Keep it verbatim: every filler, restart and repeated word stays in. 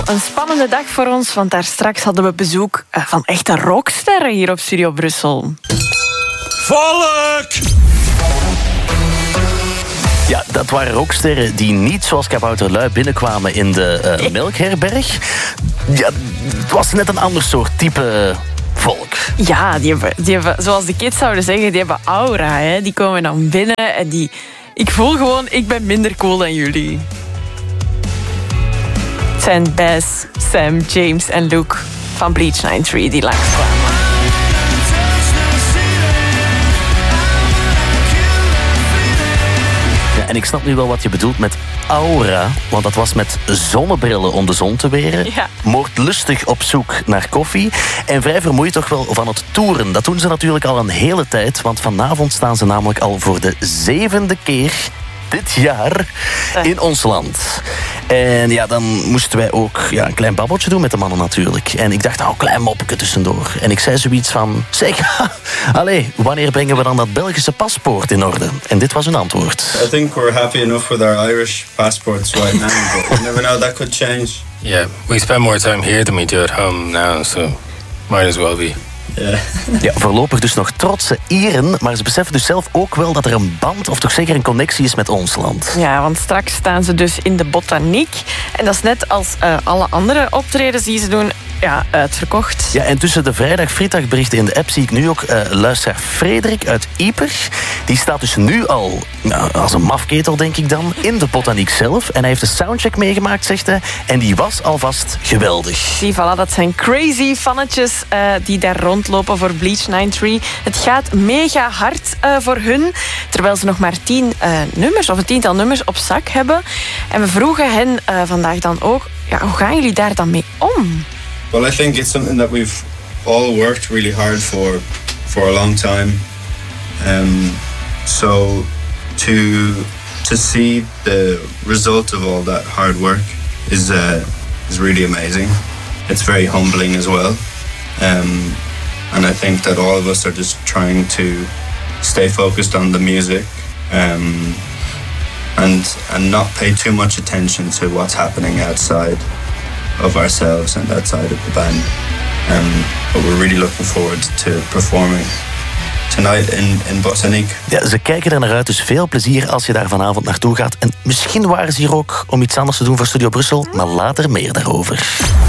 Een spannende dag voor ons, want daar straks hadden we bezoek van echte rocksterren hier op Studio Brussel. Volk! Ja, dat waren rocksterren die niet zoals Kabouterlui binnenkwamen in de uh, Melkherberg. Ja, het was net een ander soort type volk. Ja, die hebben, die hebben, zoals de kids zouden zeggen, die hebben aura. Hè. Die komen dan binnen en die... Ik voel gewoon, ik ben minder cool dan jullie. Het zijn Bess, Sam, James en Luke van Bleach negenennegentig die langskwamen. En ik snap nu wel wat je bedoelt met aura, want dat was met zonnebrillen om de zon te weren. Ja. Moordlustig op zoek naar koffie en vrij vermoeid toch wel van het toeren. Dat doen ze natuurlijk al een hele tijd, want vanavond staan ze namelijk al voor de zevende keer dit jaar in ons land. En ja, dan moesten wij ook ja, een klein babbeltje doen met de mannen natuurlijk. En ik dacht, nou, klein moppetje tussendoor. En ik zei zoiets van, zeg, allee, wanneer brengen we dan dat Belgische paspoort in orde? En dit was hun antwoord. I think we're happy enough with our Irish passports right now, but you never know, that could change. Yeah, we spend more time here than we do at home now, so might as well be. Yeah. Ja, voorlopig dus nog trotse Ieren, maar ze beseffen dus zelf ook wel dat er een band, of toch zeker een connectie is met ons land. Ja, want straks staan ze dus in de Botaniek. En dat is net als uh, alle andere optredens die ze doen, ja, uitverkocht. Ja, en tussen de vrijdag-friedagberichten in de app zie ik nu ook uh, luisteraar Frederik uit Ieper. Die staat dus nu al, nou, als een mafketel denk ik dan, in de Botaniek zelf. En hij heeft een soundcheck meegemaakt, zegt hij. En die was alvast geweldig. Zie, voilà, dat zijn crazy fannetjes uh, die daar rondlopen voor Bleach negenennegentig. Het gaat mega hard uh, voor hun, terwijl ze nog maar tien uh, nummers, of een tiental nummers op zak hebben. En we vroegen hen uh, vandaag dan ook, ja, hoe gaan jullie daar dan mee om? Well, I think it's something that we've all worked really hard for for a long time. Um, so to to see the result of all that hard work is uh, is really amazing. It's very humbling as well. Um, and I think that all of us are just trying to stay focused on the music um, and and not pay too much attention to what's happening outside of ourselves and outside of the band. Um, but we're really looking forward to performing tonight in, in Botaniek. Ja, ze kijken er naar uit, dus veel plezier als je daar vanavond naartoe gaat. En misschien waren ze hier ook om iets anders te doen voor Studio Brussel, maar later meer daarover.